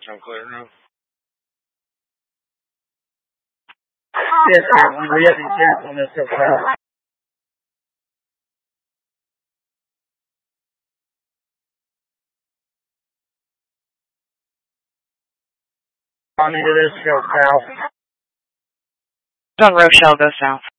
I'm clear now. Yes, sir. We have insurance on this so far. On into this show, pal. On Rochelle, go south.